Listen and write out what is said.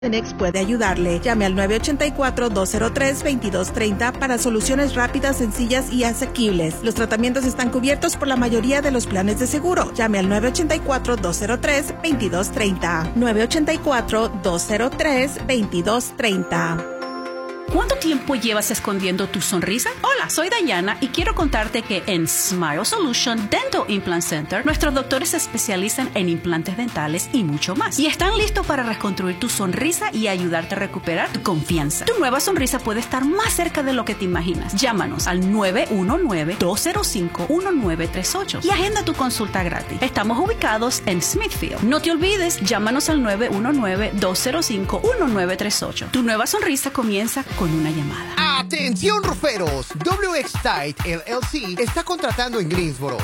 Cenex puede ayudarle. Llame al 984-203-2230 para soluciones rápidas, sencillas y asequibles. Los tratamientos están cubiertos por la mayoría de los planes de seguro. Llame al 984-203-2230. 984-203-2230. ¿Cuánto tiempo llevas escondiendo tu sonrisa? Hola, soy Dayana y quiero contarte que en Smile Solution Dental Implant Center nuestros doctores se especializan en implantes dentales y mucho más. Y están listos para reconstruir tu sonrisa y ayudarte a recuperar tu confianza. Tu nueva sonrisa puede estar más cerca de lo que te imaginas. Llámanos al 919-205-1938 y agenda tu consulta gratis. Estamos ubicados en Smithfield. No te olvides, llámanos al 919-205-1938. Tu nueva sonrisa comienza con una llamada. ¡Atención, ruferos! WX Tight LLC está contratando en Greensboro